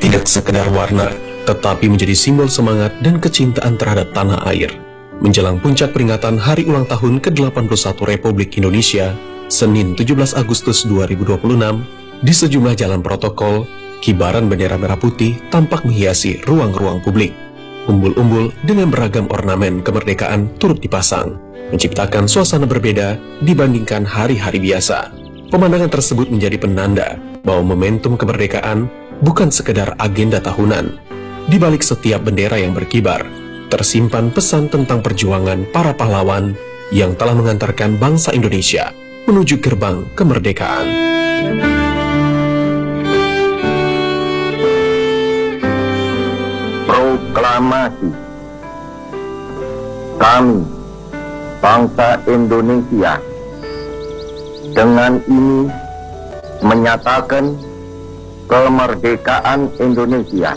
tidak sekedar warna, tetapi menjadi simbol semangat dan kecintaan terhadap tanah air. Menjelang puncak peringatan Hari Ulang Tahun ke-81 Republik Indonesia, Senin 17 Agustus 2026, di sejumlah jalan protokol, kibaran bendera merah putih tampak menghiasi ruang-ruang publik. Umbul-umbul dengan beragam ornamen kemerdekaan turut dipasang, menciptakan suasana berbeda dibandingkan hari-hari biasa. Pemandangan tersebut menjadi penanda bahwa momentum kemerdekaan bukan sekedar agenda tahunan. Di balik setiap bendera yang berkibar, tersimpan pesan tentang perjuangan para pahlawan yang telah mengantarkan bangsa Indonesia menuju gerbang kemerdekaan. Proklamasi. Kami, bangsa Indonesia, dengan ini menyatakan kemerdekaan Indonesia.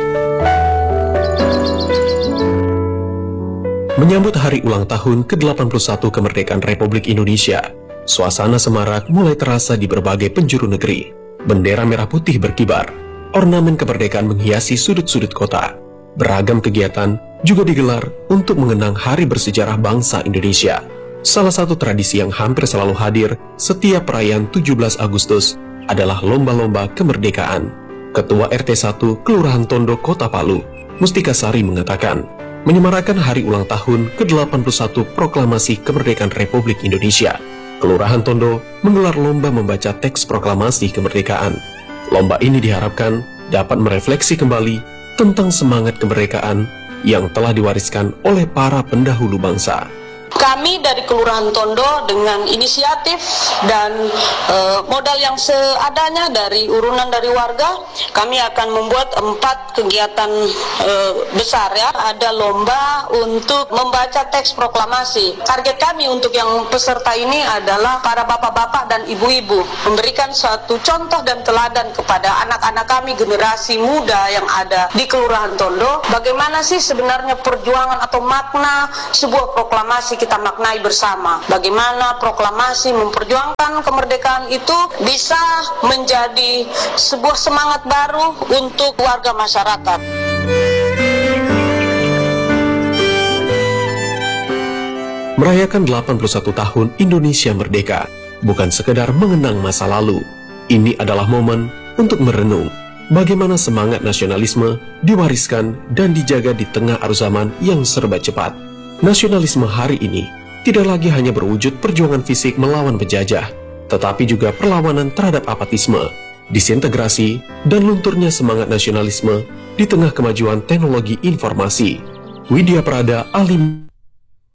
Menyambut hari ulang tahun ke-81 kemerdekaan Republik Indonesia, suasana semarak mulai terasa di berbagai penjuru negeri. Bendera merah putih berkibar, ornamen kemerdekaan menghiasi sudut-sudut kota. Beragam kegiatan juga digelar untuk mengenang hari bersejarah bangsa Indonesia. Salah satu tradisi yang hampir selalu hadir setiap perayaan 17 Agustus adalah lomba-lomba kemerdekaan. Ketua RT 1 Kelurahan Tondo, Kota Palu, Mustika Sari mengatakan, menyemarakan hari ulang tahun ke-81 Proklamasi Kemerdekaan Republik Indonesia, Kelurahan Tondo menggelar lomba membaca teks proklamasi kemerdekaan. Lomba ini diharapkan dapat merefleksi kembali tentang semangat kemerdekaan yang telah diwariskan oleh para pendahulu bangsa. Kami dari Kelurahan Tondo dengan inisiatif dan modal yang seadanya dari urunan dari warga, kami akan membuat 4 kegiatan besar ya. Ada lomba untuk membaca teks proklamasi. Target kami untuk yang peserta ini adalah para bapak-bapak dan ibu-ibu, memberikan suatu contoh dan teladan kepada anak-anak kami, generasi muda yang ada di Kelurahan Tondo. Bagaimana sih sebenarnya perjuangan atau makna sebuah proklamasi kita maknai bersama. Bagaimana proklamasi memperjuangkan kemerdekaan itu bisa menjadi sebuah semangat baru untuk warga masyarakat. Merayakan 81 tahun Indonesia merdeka bukan sekedar mengenang masa lalu. Ini adalah momen untuk merenung bagaimana semangat nasionalisme diwariskan dan dijaga di tengah arus zaman yang serba cepat. Nasionalisme hari ini tidak lagi hanya berwujud perjuangan fisik melawan penjajah, tetapi juga perlawanan terhadap apatisme, disintegrasi, dan lunturnya semangat nasionalisme di tengah kemajuan teknologi informasi. Widya Prada, Alim